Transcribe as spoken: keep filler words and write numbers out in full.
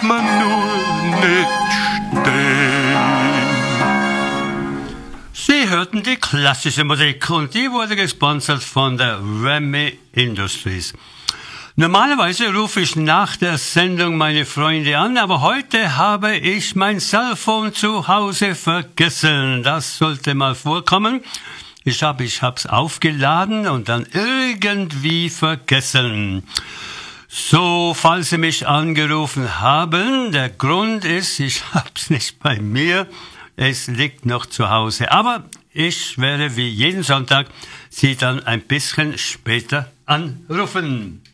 bleibt man nur nicht stehen. Sie hörten die klassische Musik und die wurde gesponsert von der Remy Industries. Normalerweise rufe ich nach der Sendung meine Freunde an, aber heute habe ich mein Cellphone zu Hause vergessen. Das sollte mal vorkommen. Ich habe ich hab's aufgeladen und dann irgendwie vergessen. So, falls Sie mich angerufen haben, der Grund ist, ich hab's nicht bei mir, es liegt noch zu Hause. Aber ich werde wie jeden Sonntag Sie dann ein bisschen später anrufen.